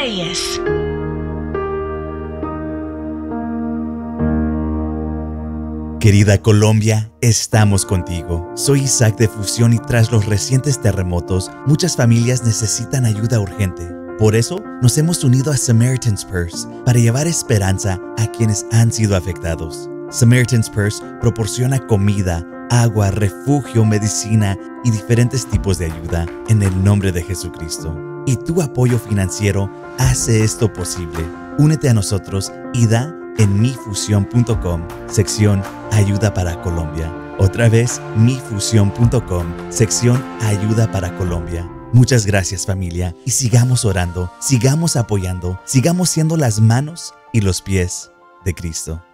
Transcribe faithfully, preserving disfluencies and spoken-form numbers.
Reyes. Querida Colombia, estamos contigo. Soy Isaac de Fusión y tras los recientes terremotos, muchas familias necesitan ayuda urgente. Por eso, nos hemos unido a Samaritan's Purse para llevar esperanza a quienes han sido afectados. Samaritan's Purse proporciona comida, agua, refugio, medicina y diferentes tipos de ayuda en el nombre de Jesucristo. Y tu apoyo financiero hace esto posible. Únete a nosotros y da en mi fusión punto com, sección Ayuda para Colombia. Otra vez, mi fusión punto com, sección Ayuda para Colombia. Muchas gracias, familia, y sigamos orando, sigamos apoyando, sigamos siendo las manos y los pies de Cristo.